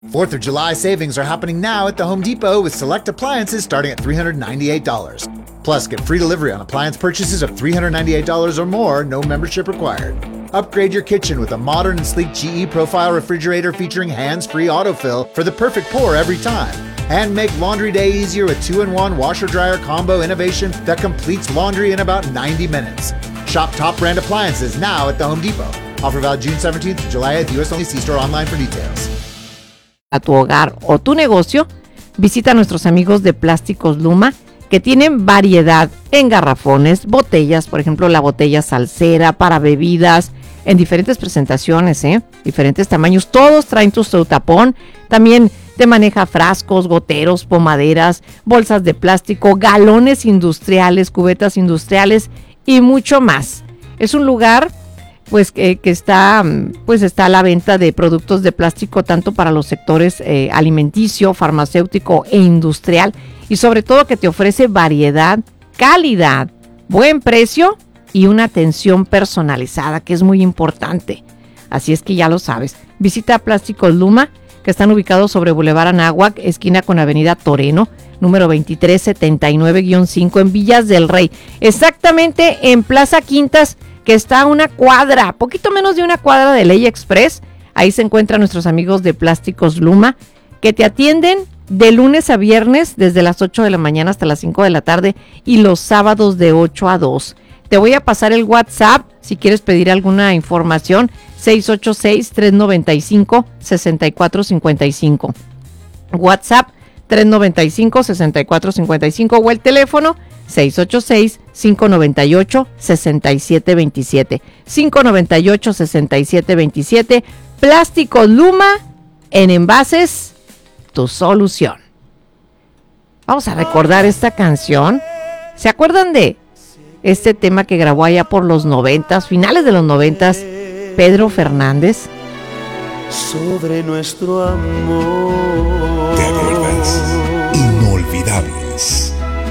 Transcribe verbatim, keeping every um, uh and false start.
fourth of July savings are happening now at the Home Depot with select appliances starting at three hundred ninety-eight dollars. Plus, get free delivery on appliance purchases of three hundred ninety-eight dollars or more, no membership required. Upgrade your kitchen with a modern and sleek G E Profile refrigerator featuring hands-free autofill for the perfect pour every time. And make laundry day easier with two in one washer-dryer combo innovation that completes laundry in about ninety minutes. Shop top brand appliances now at the Home Depot. Offer valid June seventeenth to July eighth, U S only. See store online for details. A tu hogar o tu negocio, visita a nuestros amigos de Plásticos Luma, que tienen variedad en garrafones, botellas, por ejemplo la botella salsera para bebidas, en diferentes presentaciones, ¿eh? diferentes tamaños, todos traen tu tapón. También te maneja frascos, goteros, pomaderas, bolsas de plástico, galones industriales, cubetas industriales y mucho más. Es un lugar pues que, que está pues está a la venta de productos de plástico tanto para los sectores eh, alimenticio, farmacéutico e industrial, y sobre todo que te ofrece variedad, calidad, buen precio y una atención personalizada, que es muy importante. Así es que ya lo sabes. Visita Plásticos Luma, que están ubicados sobre Boulevard Anáhuac, esquina con Avenida Toreno, número veintitrés setenta y nueve guión cinco, en Villas del Rey. Exactamente en Plaza Quintas, que está a una cuadra, poquito menos de una cuadra de Ley Express. Ahí se encuentran nuestros amigos de Plásticos Luma, que te atienden de lunes a viernes desde las ocho de la mañana hasta las cinco de la tarde y los sábados de ocho a dos. Te voy a pasar el WhatsApp si quieres pedir alguna información, seis ocho seis, tres nueve cinco, seis cuatro cinco cinco. WhatsApp tres nueve cinco, seis cuatro cinco cinco o el teléfono seis ocho seis, cinco nueve ocho, seis siete dos siete. cinco nueve ocho, seis siete dos siete. Plásticos Luma, en envases, tu solución. Vamos a recordar esta canción. ¿Se acuerdan de este tema que grabó allá por los noventas, finales de los noventas, Pedro Fernández? Sobre nuestro amor